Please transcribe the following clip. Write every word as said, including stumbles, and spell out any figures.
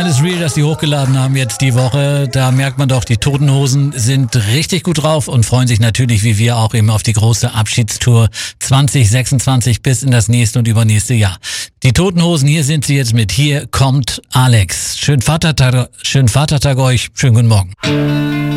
Alles real, das die hochgeladen haben jetzt die Woche. Da merkt man doch, die Toten Hosen sind richtig gut drauf und freuen sich natürlich, wie wir auch, eben auf die große Abschiedstour zwanzig sechsundzwanzig bis in das nächste und übernächste Jahr. Die Toten Hosen, hier sind sie jetzt mit Hier kommt Alex. Schönen Vatertag, schönen Vatertag euch, schönen guten Morgen.